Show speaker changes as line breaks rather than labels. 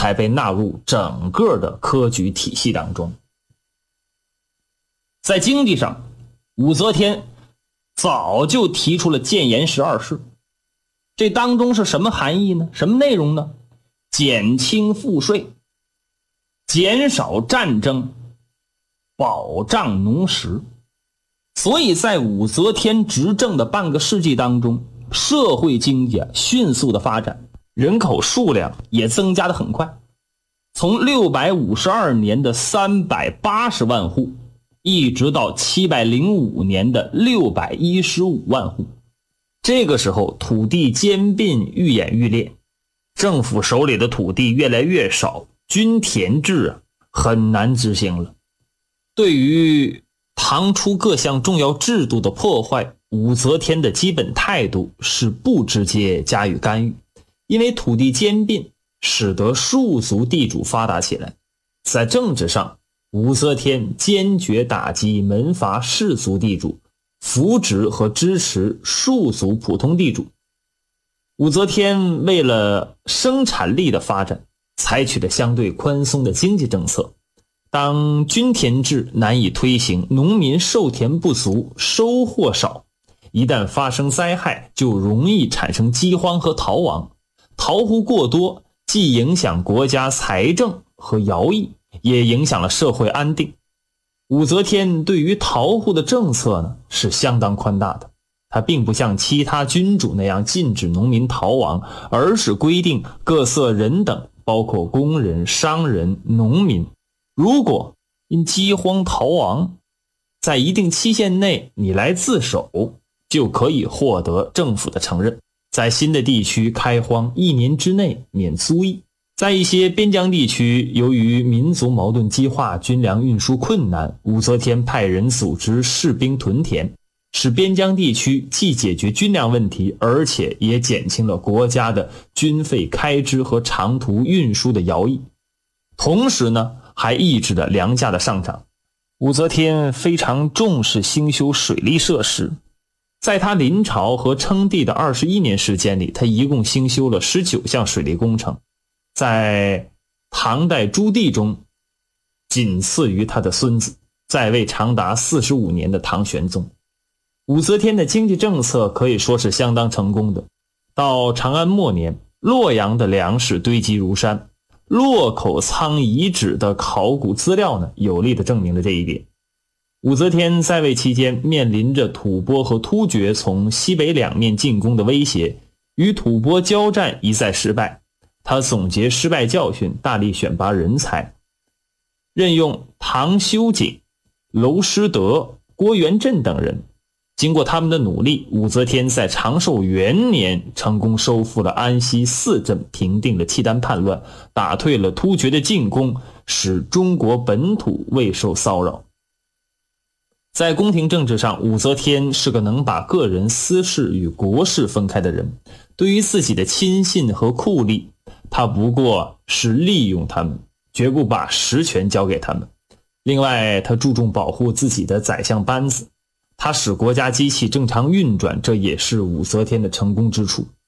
才被纳入整个的科举体系当中。在经济上，武则天早就提出了谏言12事，这当中是什么含义呢？什么内容呢？减轻赋税，减少战争，保障农时。所以在武则天执政的半个世纪当中，社会经济迅速的发展，人口数量也增加的很快，从652年的380万户一直到705年的615万户。这个时候土地兼并愈演愈烈，政府手里的土地越来越少，均田制很难执行了。对于唐初各项重要制度的破坏，武则天的基本态度是不直接加以干预，因为土地兼并使得庶族地主发达起来。在政治上，武则天坚决打击门阀士族地主，扶植和支持庶族普通地主。武则天为了生产力的发展，采取了相对宽松的经济政策。当均田制难以推行，农民授田不足，收获少，一旦发生灾害，就容易产生饥荒和逃亡。逃户过多，既影响国家财政和徭役，也影响了社会安定。武则天对于逃户的政策呢，是相当宽大的。他并不像其他君主那样禁止农民逃亡，而是规定各色人等，包括工人、商人、农民，如果因饥荒逃亡，在一定期限内你来自首，就可以获得政府的承认。在新的地区开荒1年之内免租役。在一些边疆地区，由于民族矛盾激化，军粮运输困难，武则天派人组织士兵屯田，使边疆地区既解决军粮问题，而且也减轻了国家的军费开支和长途运输的徭役。同时呢，还抑制了粮价的上涨。武则天非常重视兴修水利设施，在她临朝和称帝的21年时间里，她一共兴修了19项水利工程，在唐代诸帝中仅次于他的孙子，在位长达45年的唐玄宗。武则天的经济政策可以说是相当成功的。到长安末年，洛阳的粮食堆积如山，洛口仓遗址的考古资料呢，有力地证明了这一点。武则天在位期间，面临着吐蕃和突厥从西北两面进攻的威胁，与吐蕃交战一再失败。他总结失败教训，大力选拔人才，任用唐修景、娄师德、郭元振等人。经过他们的努力，武则天在长寿元年成功收复了安西4镇，平定了契丹叛乱，打退了突厥的进攻，使中国本土未受骚扰。在宫廷政治上，武则天是个能把个人私事与国事分开的人。对于自己的亲信和酷吏，他不过是利用他们，绝不把实权交给他们。另外，他注重保护自己的宰相班子，他使国家机器正常运转，这也是武则天的成功之处。